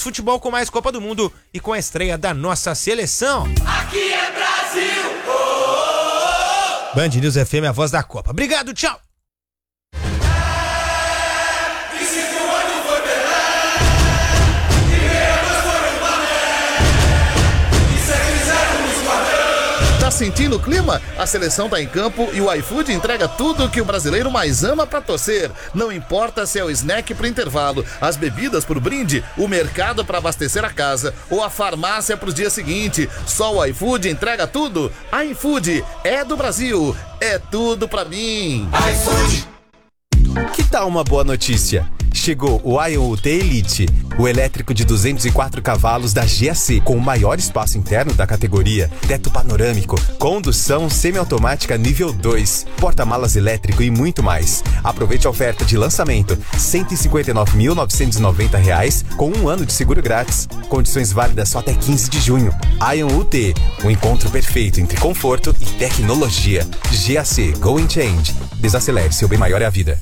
futebol com mais Copa do Mundo e com a estreia da nossa seleção. Aqui é Brasil! Band News FM, a voz da Copa. Obrigado, tchau! Tá sentindo o clima? A seleção tá em campo e o iFood entrega tudo que o brasileiro mais ama pra torcer. Não importa se é o snack pro intervalo, as bebidas pro brinde, o mercado pra abastecer a casa ou a farmácia pro dia seguinte. Só o iFood entrega tudo. iFood é do Brasil, é tudo pra mim. iFood. Que tal uma boa notícia? Chegou o Ion UT Elite, o elétrico de 204 cavalos da GAC, com o maior espaço interno da categoria, teto panorâmico, condução semiautomática nível 2, porta-malas elétrico e muito mais. Aproveite a oferta de lançamento, R$ 159.990, com 1 ano de seguro grátis. Condições válidas só até 15 de junho. Ion UT, o encontro perfeito entre conforto e tecnologia. GAC, Go and Change. Desacelere, seu bem maior é a vida.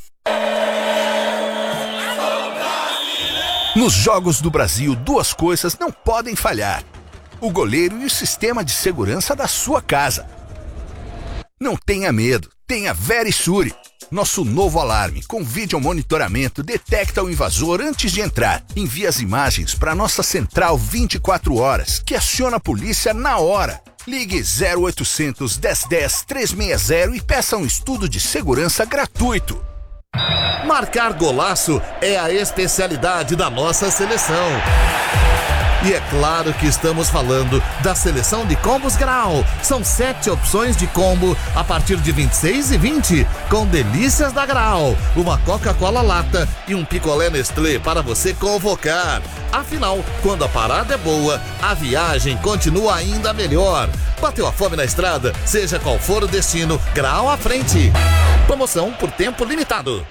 Nos Jogos do Brasil, duas coisas não podem falhar: o goleiro e o sistema de segurança da sua casa. Não tenha medo, tenha Verisure. Nosso novo alarme com vídeo monitoramento detecta o invasor antes de entrar. Envia as imagens para nossa central 24 horas, que aciona a polícia na hora. Ligue 0800 1010 360 e peça um estudo de segurança gratuito. Marcar golaço é a especialidade da nossa seleção. E é claro que estamos falando da seleção de combos Grau. São 7 opções de combo a partir de R$ 26,20, com delícias da Grau, uma Coca-Cola lata e um picolé Nestlé para você convocar. Afinal, quando a parada é boa, a viagem continua ainda melhor. Bateu a fome na estrada, seja qual for o destino, Grau à frente. Promoção por tempo limitado.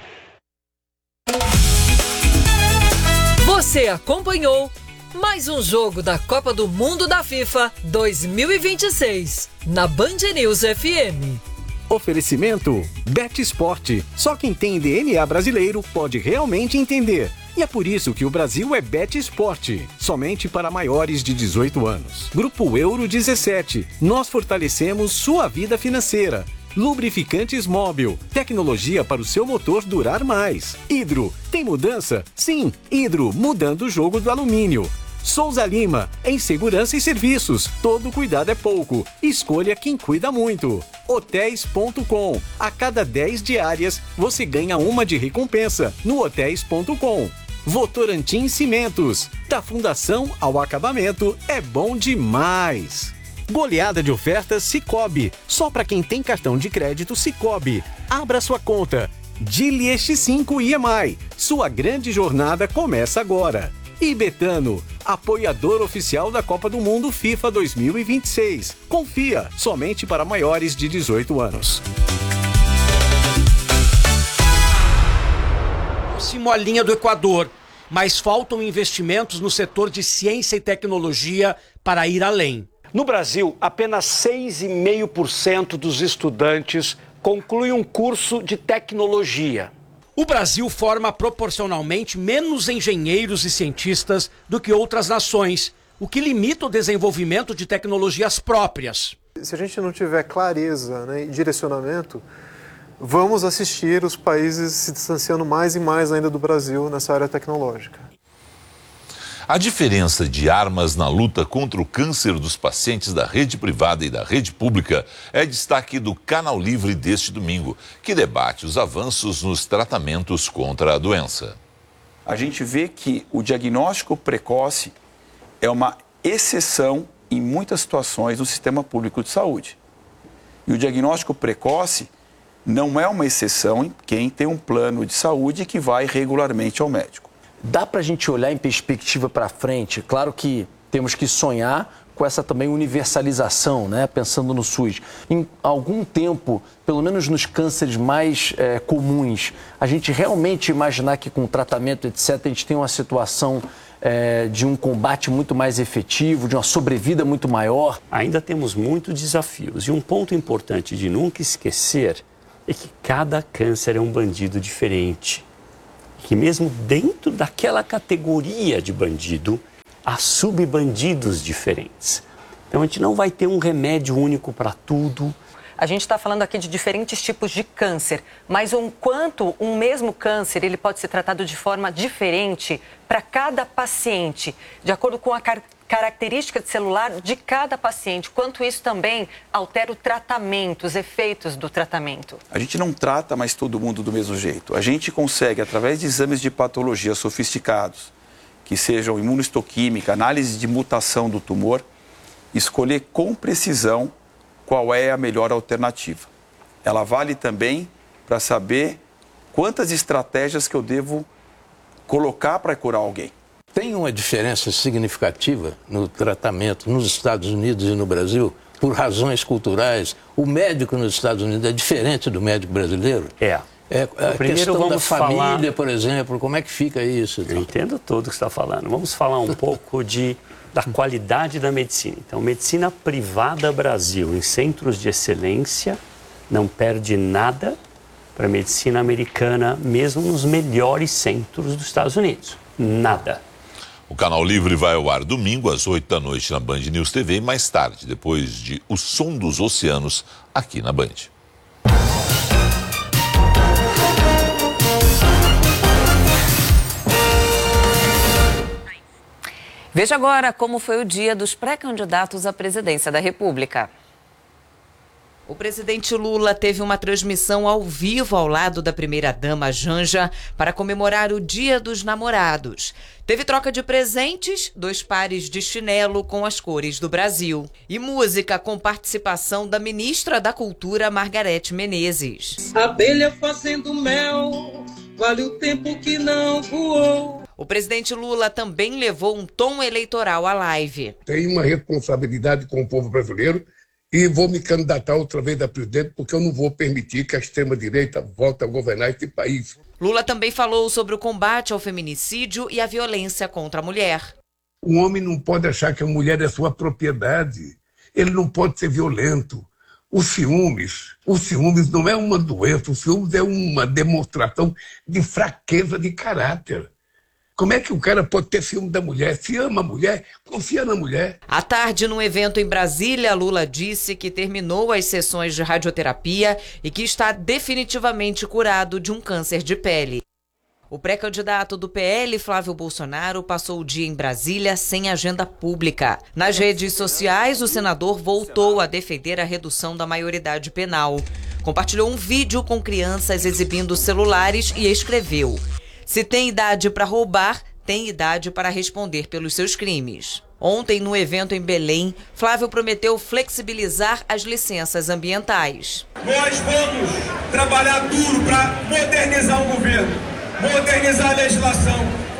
Você acompanhou mais um jogo da Copa do Mundo da FIFA 2026 na Band News FM. Oferecimento Bet Sport. Só quem tem DNA brasileiro pode realmente entender. E é por isso que o Brasil é Bet Sport, somente para maiores de 18 anos. Grupo Euro 17. Nós fortalecemos sua vida financeira. Lubrificantes Móbil, tecnologia para o seu motor durar mais. Hidro, tem mudança? Sim, Hidro, mudando o jogo do alumínio. Souza Lima, em segurança e serviços, todo cuidado é pouco. Escolha quem cuida muito. Hotéis.com, a cada 10 diárias você ganha uma de recompensa no Hotéis.com. Votorantim Cimentos, da fundação ao acabamento, é bom demais. Goleada de ofertas Sicoob, só para quem tem cartão de crédito Sicoob. Abra sua conta. Dili X5 IMI, sua grande jornada começa agora. E Betano, apoiador oficial da Copa do Mundo FIFA 2026. Confia, somente para maiores de 18 anos. A linha do Equador, mas faltam investimentos no setor de ciência e tecnologia para ir além. No Brasil, apenas 6,5% dos estudantes concluem um curso de tecnologia. O Brasil forma proporcionalmente menos engenheiros e cientistas do que outras nações, o que limita o desenvolvimento de tecnologias próprias. Se a gente não tiver clareza, né, e direcionamento, vamos assistir os países se distanciando mais e mais ainda do Brasil nessa área tecnológica. A diferença de armas na luta contra o câncer dos pacientes da rede privada e da rede pública é destaque do Canal Livre deste domingo, que debate os avanços nos tratamentos contra a doença. A gente vê que o diagnóstico precoce é uma exceção em muitas situações no sistema público de saúde. E o diagnóstico precoce não é uma exceção em quem tem um plano de saúde que vai regularmente ao médico. Dá para a gente olhar em perspectiva para frente? Claro que temos que sonhar com essa também universalização, né? Pensando no SUS. Em algum tempo, pelo menos nos cânceres mais comuns, a gente realmente imaginar que com tratamento, etc., a gente tem uma situação de um combate muito mais efetivo, de uma sobrevida muito maior? Ainda temos muitos desafios. E um ponto importante de nunca esquecer é que cada câncer é um bandido diferente. Que mesmo dentro daquela categoria de bandido, há subbandidos diferentes. Então a gente não vai ter um remédio único para tudo. A gente está falando aqui de diferentes tipos de câncer, mas quanto um mesmo câncer ele pode ser tratado de forma diferente para cada paciente, de acordo com a característica celular de cada paciente, quanto isso também altera o tratamento, os efeitos do tratamento. A gente não trata mais todo mundo do mesmo jeito. A gente consegue, através de exames de patologia sofisticados, que sejam imunohistoquímica, análise de mutação do tumor, escolher com precisão qual é a melhor alternativa. Ela vale também para saber quantas estratégias que eu devo colocar para curar alguém. Tem uma diferença significativa no tratamento nos Estados Unidos e no Brasil, por razões culturais. O médico nos Estados Unidos é diferente do médico brasileiro? A Primeiro questão da vamos família, falar... por exemplo, como é que fica isso? Eu entendo tudo que você está falando. Vamos falar um pouco da qualidade da medicina. Então, medicina privada Brasil, em centros de excelência, não perde nada para a medicina americana, mesmo nos melhores centros dos Estados Unidos. Nada. O Canal Livre vai ao ar domingo às 8 da noite na Band News TV e mais tarde, depois de O Som dos Oceanos, aqui na Band. Veja agora como foi o dia dos pré-candidatos à presidência da República. O presidente Lula teve uma transmissão ao vivo ao lado da primeira-dama Janja para comemorar o Dia dos Namorados. Teve troca de presentes, 2 pares de chinelo com as cores do Brasil. E música com participação da ministra da Cultura, Margarete Menezes. Abelha fazendo mel, vale o tempo que não voou. O presidente Lula também levou um tom eleitoral à live. Tenho uma responsabilidade com o povo brasileiro e vou me candidatar outra vez a presidente porque eu não vou permitir que a extrema-direita volte a governar este país. Lula também falou sobre o combate ao feminicídio e à violência contra a mulher. O homem não pode achar que a mulher é sua propriedade. Ele não pode ser violento. Os ciúmes não é uma doença, os ciúmes é uma demonstração de fraqueza de caráter. Como é que o cara pode ter ciúme da mulher? Se ama a mulher, confia na mulher. À tarde, num evento em Brasília, Lula disse que terminou as sessões de radioterapia e que está definitivamente curado de um câncer de pele. O pré-candidato do PL, Flávio Bolsonaro, passou o dia em Brasília sem agenda pública. Nas redes sociais, o senador voltou a defender a redução da maioridade penal. Compartilhou um vídeo com crianças exibindo celulares e escreveu: "Se tem idade para roubar, tem idade para responder pelos seus crimes." Ontem, no evento em Belém, Flávio prometeu flexibilizar as licenças ambientais. Nós vamos trabalhar duro para modernizar o governo, modernizar a legislação,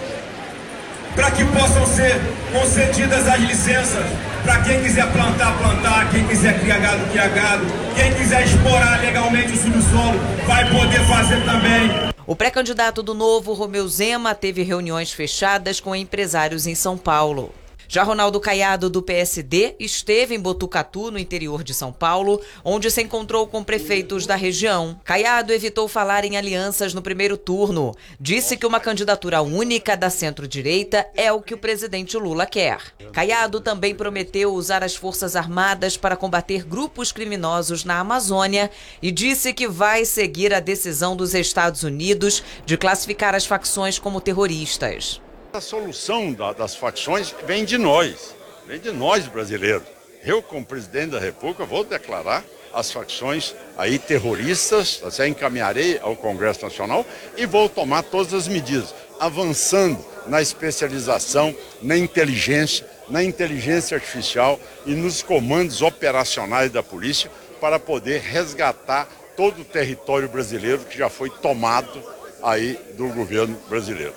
para que possam ser concedidas as licenças para quem quiser plantar, plantar, quem quiser criar gado, criar gado, quem quiser explorar legalmente o subsolo, vai poder fazer também. O pré-candidato do Novo, Romeu Zema, teve reuniões fechadas com empresários em São Paulo. Já Ronaldo Caiado, do PSD, esteve em Botucatu, no interior de São Paulo, onde se encontrou com prefeitos da região. Caiado evitou falar em alianças no primeiro turno. Disse que uma candidatura única da centro-direita é o que o presidente Lula quer. Caiado também prometeu usar as Forças Armadas para combater grupos criminosos na Amazônia e disse que vai seguir a decisão dos Estados Unidos de classificar as facções como terroristas. A solução das facções vem de nós brasileiros. Eu, como presidente da República, vou declarar as facções aí terroristas, encaminharei ao Congresso Nacional e vou tomar todas as medidas, avançando na especialização, na inteligência artificial e nos comandos operacionais da polícia para poder resgatar todo o território brasileiro que já foi tomado aí do governo brasileiro.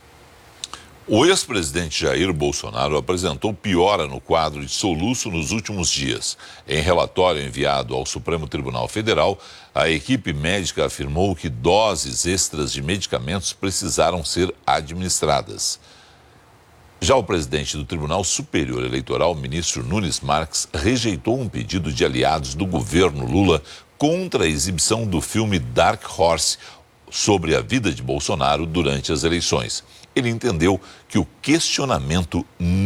O ex-presidente Jair Bolsonaro apresentou piora no quadro de soluço nos últimos dias. Em relatório enviado ao Supremo Tribunal Federal, a equipe médica afirmou que doses extras de medicamentos precisaram ser administradas. Já o presidente do Tribunal Superior Eleitoral, ministro Nunes Marques, rejeitou um pedido de aliados do governo Lula contra a exibição do filme Dark Horse sobre a vida de Bolsonaro durante as eleições. Ele entendeu que o questionamento